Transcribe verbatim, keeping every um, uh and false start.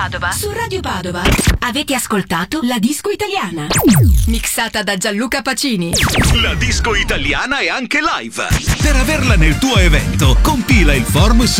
Padova. Su Radio Padova avete ascoltato La Disco Italiana, mixata da Gianluca Pacini. La Disco Italiana è anche live. Per averla nel tuo evento, compila il form su